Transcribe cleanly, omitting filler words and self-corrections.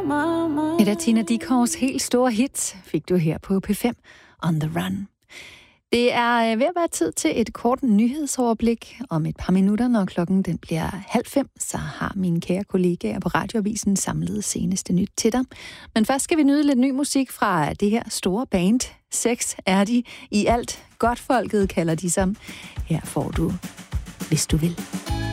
Et af Tina Dickows helt store hits fik du her på P5 On The Run. Det er ved at være tid til et kort nyhedsoverblik. Om et par minutter, når klokken den bliver 4:30, så har mine kære kollegaer på Radioavisen samlet seneste nyt til dig. Men først skal vi nyde lidt ny musik fra det her store band. 6 er de i alt. Godtfolket kalder de sig. Her får du, hvis du vil.